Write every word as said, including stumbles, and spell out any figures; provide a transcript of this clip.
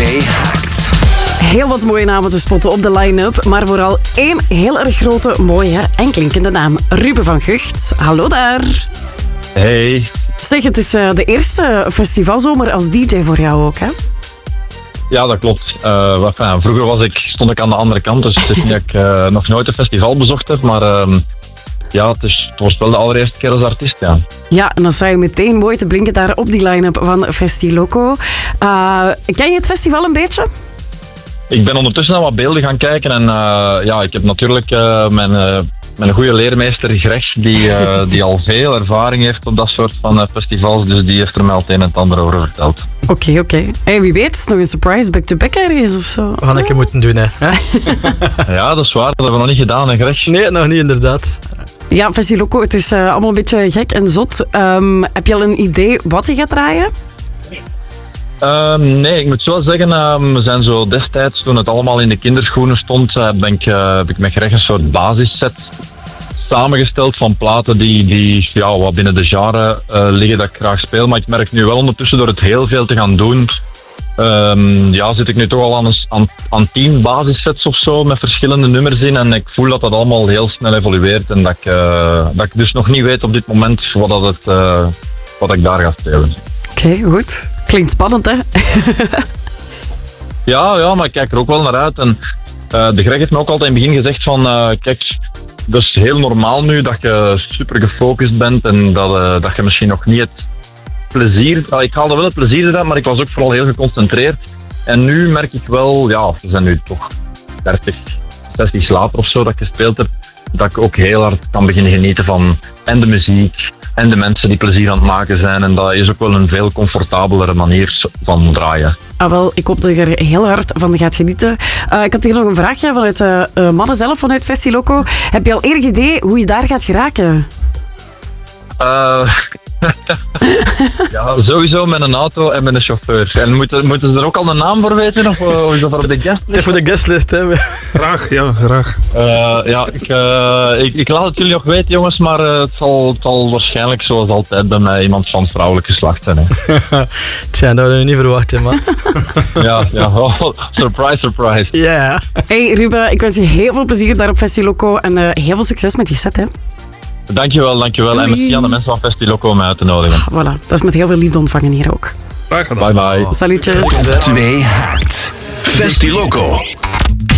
Twee Hackt. Heel wat mooie namen te spotten op de line-up, maar vooral één heel erg grote, mooie en klinkende naam. Ruben van Gucht. Hallo daar. Hey. Zeg, het is uh, de eerste festivalzomer als D J voor jou ook, hè? Ja, dat klopt. Uh, wat, enfin, vroeger was ik, stond ik aan de andere kant, dus het is niet dat ik uh, nog nooit een festival bezocht heb, maar uh, ja, het, is, het was wel de allereerste keer als artiest, ja. Ja, en dan sta je meteen mooi te blinken daar op die line-up van Festiloco. Uh, ken je het festival een beetje? Ik ben ondertussen naar wat beelden gaan kijken en uh, ja, ik heb natuurlijk uh, mijn, uh, mijn goede leermeester Greg, die, uh, die al veel ervaring heeft op dat soort van uh, festivals, dus die heeft er mij al het een en het ander over verteld. Oké, okay, oké. Okay. Hey, wie weet, is nog een surprise back-to-back ergens of zo? We gaan een keer moeten doen, hè. Ja, dat is waar, dat hebben we nog niet gedaan, hè Greg? Nee, nog niet, inderdaad. Ja, Festiloco, het is uh, allemaal een beetje gek en zot. Um, heb je al een idee wat je gaat draaien? Uh, nee, ik moet zo zeggen, uh, we zijn zo destijds, toen het allemaal in de kinderschoenen stond, uh, ben ik, uh, heb ik met Greg een soort basisset samengesteld van platen die, die ja, wat binnen de genre uh, liggen dat ik graag speel. Maar ik merk nu wel ondertussen door het heel veel te gaan doen, um, ja, zit ik nu toch al aan, een, aan, aan tien basissets of zo met verschillende nummers in en ik voel dat dat allemaal heel snel evolueert en dat ik, uh, dat ik dus nog niet weet op dit moment wat, dat het, uh, wat ik daar ga spelen. Oké, okay, goed. Klinkt spannend, hè? ja, ja, maar ik kijk er ook wel naar uit. En uh, de Greg heeft me ook altijd in het begin gezegd van... Uh, kijk, dat is heel normaal nu dat je super gefocust bent en dat, uh, dat je misschien nog niet het plezier... Uh, ik haalde wel het plezier eruit, maar ik was ook vooral heel geconcentreerd. En nu merk ik wel, ja, we zijn nu toch dertig sessies later of zo dat ik gespeeld heb, dat ik ook heel hard kan beginnen genieten van en de muziek en de mensen die plezier aan het maken zijn. En dat is ook wel een veel comfortabelere manier van draaien. Ah, wel, ik hoop dat je er heel hard van gaat genieten. Uh, ik had hier nog een vraagje vanuit uh, uh, mannen zelf, vanuit Festiloco. Heb je al enig idee hoe je daar gaat geraken? Uh, ja, sowieso met een auto en met een chauffeur. En moeten, moeten ze er ook al een naam voor weten? Of, of is dat voor de guestlist? Voor de guestlist, hè. Graag, ja, graag. Uh, ja, ik, uh, ik, ik laat het jullie nog weten, jongens, maar uh, het, zal, het zal waarschijnlijk zoals altijd bij mij iemand van vrouwelijk geslacht zijn. Tja, dat hadden we niet verwacht, hè, man. ja, ja. Oh, surprise, surprise. Ja. Yeah. Hey Ruben, ik wens je heel veel plezier daar op Festiloco en uh, heel veel succes met die set, hè. Dankjewel, dankjewel. Doei. En merci aan de mensen van Festiloco om mij uit te nodigen. Ah, voilà, dat is met heel veel liefde ontvangen hier ook. Bye bye. Salutjes. Twee Hackt. Festiloco.